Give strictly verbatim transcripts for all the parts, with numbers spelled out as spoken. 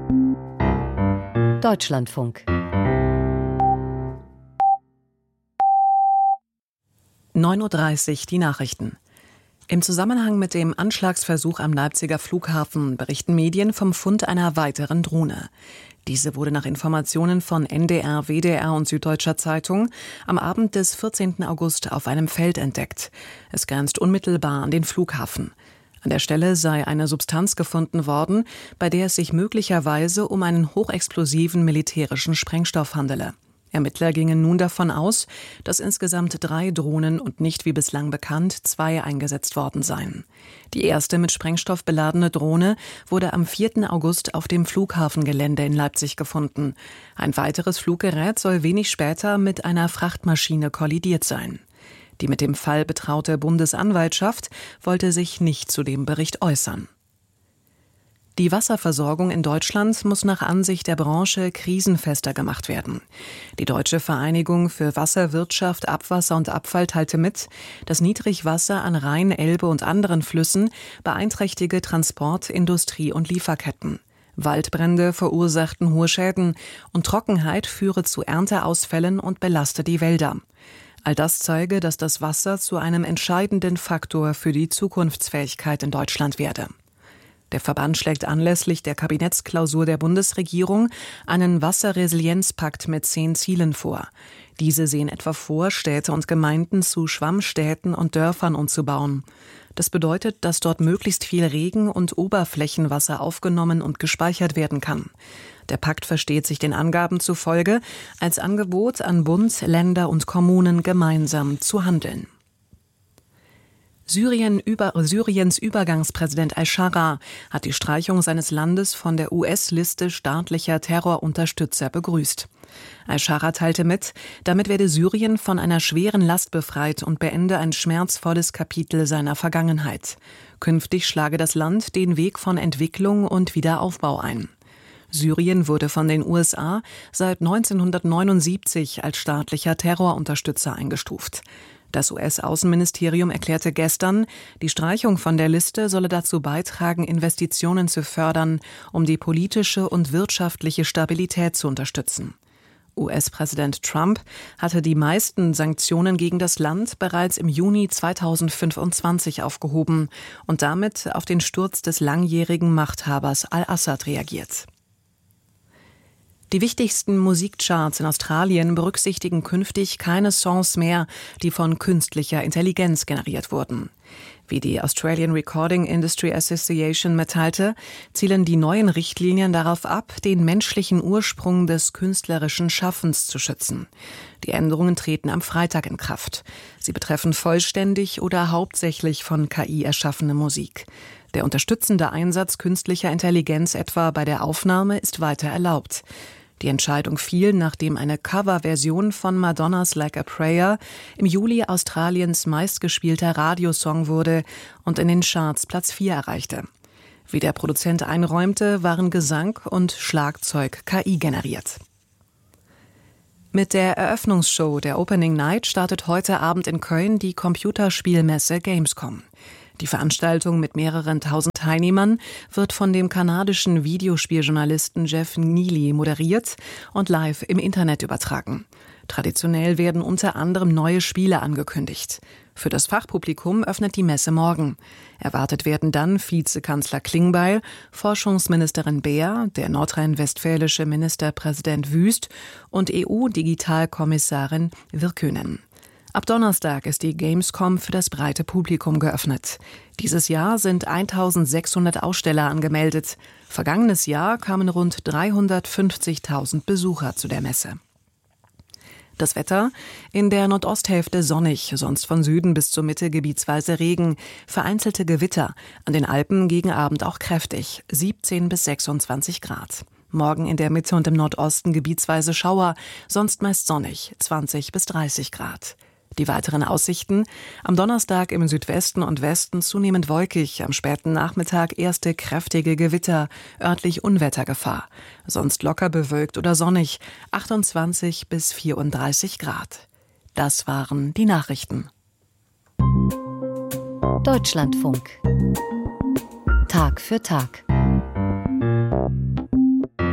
Deutschlandfunk. neun Uhr dreißig, die Nachrichten. Im Zusammenhang mit dem Anschlagsversuch am Leipziger Flughafen berichten Medien vom Fund einer weiteren Drohne. Diese wurde nach Informationen von N D R, W D R und Süddeutscher Zeitung am Abend des vierzehnten August auf einem Feld entdeckt. Es grenzt unmittelbar an den Flughafen. An der Stelle sei eine Substanz gefunden worden, bei der es sich möglicherweise um einen hochexplosiven militärischen Sprengstoff handele. Ermittler gingen nun davon aus, dass insgesamt drei Drohnen und nicht wie bislang bekannt zwei eingesetzt worden seien. Die erste mit Sprengstoff beladene Drohne wurde am vierten August auf dem Flughafengelände in Leipzig gefunden. Ein weiteres Fluggerät soll wenig später mit einer Frachtmaschine kollidiert sein. Die mit dem Fall betraute Bundesanwaltschaft wollte sich nicht zu dem Bericht äußern. Die Wasserversorgung in Deutschland muss nach Ansicht der Branche krisenfester gemacht werden. Die Deutsche Vereinigung für Wasserwirtschaft, Abwasser und Abfall teilte mit, dass Niedrigwasser an Rhein, Elbe und anderen Flüssen beeinträchtige Transport-, Industrie- und Lieferketten. Waldbrände verursachten hohe Schäden und Trockenheit führe zu Ernteausfällen und belaste die Wälder. All das zeige, dass das Wasser zu einem entscheidenden Faktor für die Zukunftsfähigkeit in Deutschland werde. Der Verband schlägt anlässlich der Kabinettsklausur der Bundesregierung einen Wasserresilienzpakt mit zehn Zielen vor. Diese sehen etwa vor, Städte und Gemeinden zu Schwammstädten und Dörfern umzubauen. Das bedeutet, dass dort möglichst viel Regen- und Oberflächenwasser aufgenommen und gespeichert werden kann. Der Pakt versteht sich den Angaben zufolge als Angebot an Bund, Länder und Kommunen gemeinsam zu handeln. Syrien über, Syriens Übergangspräsident al-Shara hat die Streichung seines Landes von der U S-Liste staatlicher Terrorunterstützer begrüßt. Al-Shara teilte mit, damit werde Syrien von einer schweren Last befreit und beende ein schmerzvolles Kapitel seiner Vergangenheit. Künftig schlage das Land den Weg von Entwicklung und Wiederaufbau ein. Syrien wurde von den U S A seit neunzehnhundertneunundsiebzig als staatlicher Terrorunterstützer eingestuft. Das U S-Außenministerium erklärte gestern, die Streichung von der Liste solle dazu beitragen, Investitionen zu fördern, um die politische und wirtschaftliche Stabilität zu unterstützen. U S-Präsident Trump hatte die meisten Sanktionen gegen das Land bereits im Juni zweitausendfünfundzwanzig aufgehoben und damit auf den Sturz des langjährigen Machthabers al-Assad reagiert. Die wichtigsten Musikcharts in Australien berücksichtigen künftig keine Songs mehr, die von künstlicher Intelligenz generiert wurden. Wie die Australian Recording Industry Association mitteilte, zielen die neuen Richtlinien darauf ab, den menschlichen Ursprung des künstlerischen Schaffens zu schützen. Die Änderungen treten am Freitag in Kraft. Sie betreffen vollständig oder hauptsächlich von K I erschaffene Musik. Der unterstützende Einsatz künstlicher Intelligenz etwa bei der Aufnahme ist weiter erlaubt. Die Entscheidung fiel, nachdem eine Coverversion von Madonnas Like a Prayer im Juli Australiens meistgespielter Radiosong wurde und in den Charts Platz vier erreichte. Wie der Produzent einräumte, waren Gesang und Schlagzeug K I generiert. Mit der Eröffnungsshow der Opening Night startet heute Abend in Köln die Computerspielmesse Gamescom. Die Veranstaltung mit mehreren tausend Teilnehmern wird von dem kanadischen Videospieljournalisten Jeff Neely moderiert und live im Internet übertragen. Traditionell werden unter anderem neue Spiele angekündigt. Für das Fachpublikum öffnet die Messe morgen. Erwartet werden dann Vizekanzler Klingbeil, Forschungsministerin Beer, der nordrhein-westfälische Ministerpräsident Wüst und E U-Digitalkommissarin Virkkunen. Ab Donnerstag ist die Gamescom für das breite Publikum geöffnet. Dieses Jahr sind eintausendsechshundert Aussteller angemeldet. Vergangenes Jahr kamen rund dreihundertfünfzigtausend Besucher zu der Messe. Das Wetter: in der Nordosthälfte sonnig, sonst von Süden bis zur Mitte gebietsweise Regen, vereinzelte Gewitter, an den Alpen gegen Abend auch kräftig, siebzehn bis sechsundzwanzig Grad. Morgen in der Mitte und im Nordosten gebietsweise Schauer, sonst meist sonnig, zwanzig bis dreißig Grad. Die weiteren Aussichten: am Donnerstag im Südwesten und Westen zunehmend wolkig, am späten Nachmittag erste kräftige Gewitter, örtlich Unwettergefahr. Sonst locker bewölkt oder sonnig, achtundzwanzig bis vierunddreißig Grad. Das waren die Nachrichten. Deutschlandfunk. Tag für Tag.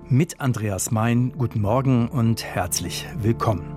Mit Andreas Mein, guten Morgen und herzlich willkommen.